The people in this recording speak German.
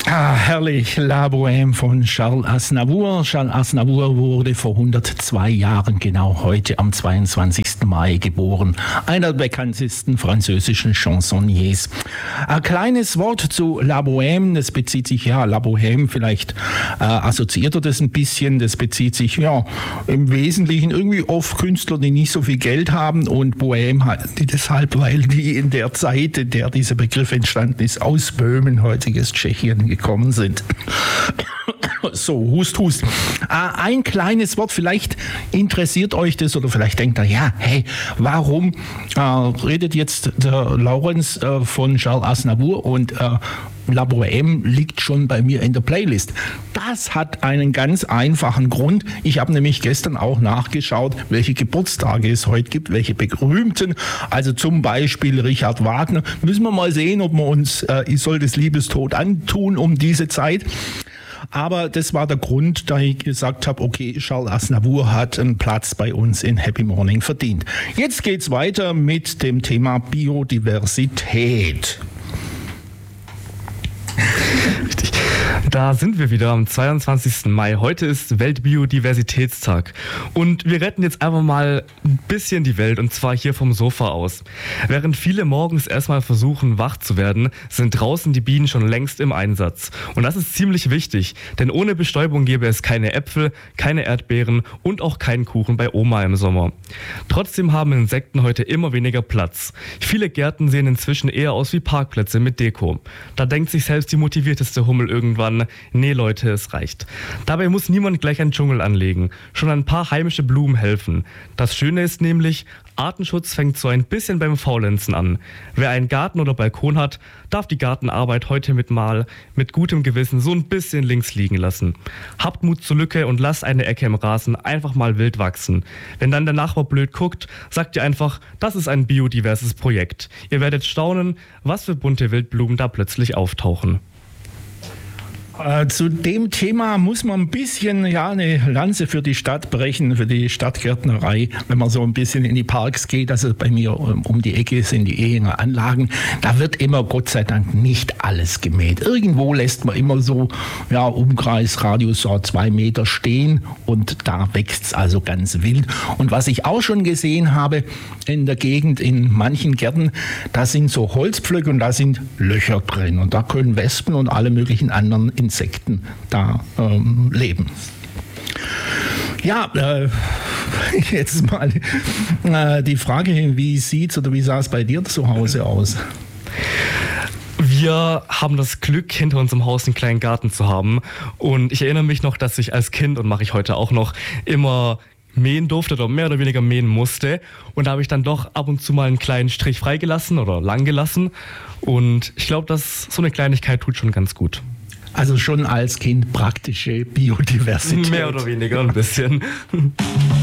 Ah, herrlich, La Bohème von Charles Aznavour. Charles Aznavour wurde vor 102 Jahren, genau heute am 22. Mai geboren. Einer der bekanntesten französischen Chansonniers. Ein kleines Wort zu La Bohème, das bezieht sich, La Bohème, vielleicht assoziiert er das ein bisschen, das bezieht sich, im Wesentlichen irgendwie auf Künstler, die nicht so viel Geld haben, und Bohème halt die deshalb, weil die in der Zeit, in der dieser Begriff entstanden ist, aus Böhmen, heutiges Tschechien, gekommen sind. So, Hust. Ein kleines Wort, vielleicht interessiert euch das oder vielleicht denkt ihr, warum redet jetzt der Laurenz von Charles Aznavour und La Bohème liegt schon bei mir in der Playlist. Das hat einen ganz einfachen Grund. Ich habe nämlich gestern auch nachgeschaut, welche Geburtstage es heute gibt, welche berühmten, also zum Beispiel Richard Wagner. Müssen wir mal sehen, ob wir uns Isoldes Liebestod antun um diese Zeit. Aber das war der Grund, da ich gesagt habe, okay, Charles Aznavour hat einen Platz bei uns in Happy Morning verdient. Jetzt geht's weiter mit dem Thema Biodiversität. Richtig. Da sind wir wieder am 22. Mai. Heute ist Weltbiodiversitätstag. Und wir retten jetzt einfach mal ein bisschen die Welt, und zwar hier vom Sofa aus. Während viele morgens erstmal versuchen, wach zu werden, sind draußen die Bienen schon längst im Einsatz. Und das ist ziemlich wichtig, denn ohne Bestäubung gäbe es keine Äpfel, keine Erdbeeren und auch keinen Kuchen bei Oma im Sommer. Trotzdem haben Insekten heute immer weniger Platz. Viele Gärten sehen inzwischen eher aus wie Parkplätze mit Deko. Da denkt sich selbst die motivierteste Hummel irgendwann, nee Leute, es reicht. Dabei muss niemand gleich einen Dschungel anlegen. Schon ein paar heimische Blumen helfen. Das Schöne ist nämlich, Artenschutz fängt so ein bisschen beim Faulenzen an. Wer einen Garten oder Balkon hat, darf die Gartenarbeit heute mit gutem Gewissen so ein bisschen links liegen lassen. Habt Mut zur Lücke und lasst eine Ecke im Rasen einfach mal wild wachsen. Wenn dann der Nachbar blöd guckt, sagt ihr einfach, das ist ein biodiverses Projekt. Ihr werdet staunen, was für bunte Wildblumen da plötzlich auftauchen. Zu dem Thema muss man ein bisschen eine Lanze für die Stadt brechen, für die Stadtgärtnerei, wenn man so ein bisschen in die Parks geht. Also bei mir um die Ecke sind die Ehinger Anlagen. Da wird immer, Gott sei Dank, nicht alles gemäht. Irgendwo lässt man immer so Umkreis, Radius 2 Meter stehen, und da wächst es also ganz wild. Und was ich auch schon gesehen habe in der Gegend, in manchen Gärten, da sind so Holzpflöcke und da sind Löcher drin. Und da können Wespen und alle möglichen anderen Insekten da leben. Jetzt mal die Frage, wie sah es bei dir zu Hause aus? Wir haben das Glück, hinter unserem Haus einen kleinen Garten zu haben, und ich erinnere mich noch, dass ich als Kind, und mache ich heute auch noch, immer mähen durfte oder mehr oder weniger mähen musste, und da habe ich dann doch ab und zu mal einen kleinen Strich freigelassen oder lang gelassen, und ich glaube, dass so eine Kleinigkeit tut schon ganz gut. Also schon als Kind praktische Biodiversität. Mehr oder weniger ein bisschen.